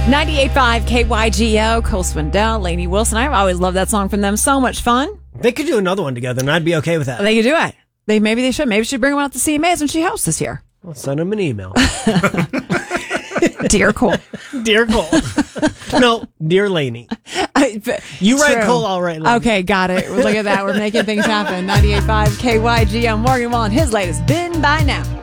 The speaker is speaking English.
98.5 KYGO, Cole Swindell, Lainey Wilson. I've always loved that song from them. So much fun. They could do another one together, and I'd be okay with that. They could do it. Maybe they should. Maybe she should bring them out to CMAs when she hosts this year. I'll send them an email. Dear Cole. Dear Cole. No, dear Lainey. You write True. Cole, I'll write Lainey. Okay, got it. Look at that. We're making things happen. 98.5 KYGO, Morgan Wallen, his latest Been By Now.